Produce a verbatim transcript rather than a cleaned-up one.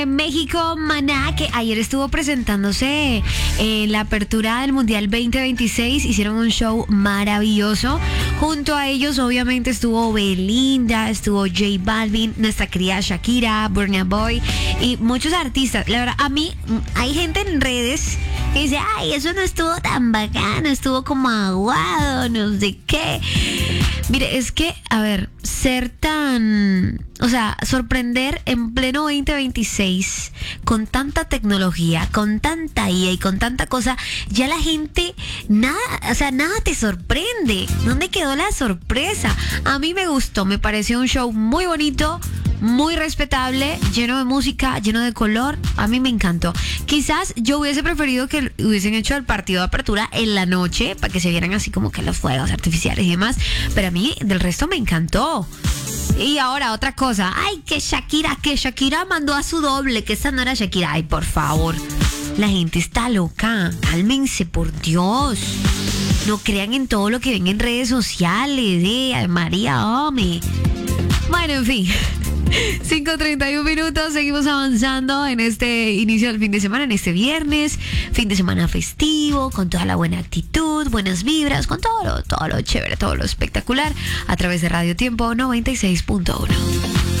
En México, Maná, que ayer estuvo presentándose en la apertura del Mundial veinte veintiséis, hicieron un show maravilloso. Junto a ellos, obviamente, estuvo Belinda, estuvo J Balvin, nuestra querida Shakira, Burna Boy y muchos artistas. La verdad, a mí, hay gente en redes que dice, ay, eso no estuvo tan bacano, estuvo como aguado, no sé qué. Mire, es que, a ver, ser tan... O sea, sorprender en pleno veinte veintiséis con tanta tecnología, con tanta I A y con tanta cosa, ya la gente, nada, o sea, nada te sorprende. ¿Dónde quedó la sorpresa? A mí me gustó, me pareció un show muy bonito, muy respetable, lleno de música, lleno de color. A mí me encantó. Quizás yo hubiese preferido que hubiesen hecho el partido de apertura en la noche, para que se vieran así como que los fuegos artificiales y demás. Pero a mí, del resto, me encantó. Y ahora otra cosa, ay, que Shakira, que Shakira mandó a su doble, que esa no era Shakira. Ay, por favor, la gente está loca, cálmense, por Dios. No crean en todo lo que ven en redes sociales, eh, ay, María, hombre. Bueno, en fin, cinco treinta y uno minutos, seguimos avanzando en este inicio del fin de semana, en este viernes, fin de semana festivo, con toda la buena actitud, buenas vibras, con todo lo, todo lo chévere, todo lo espectacular, a través de Radio Tiempo noventa y seis punto uno.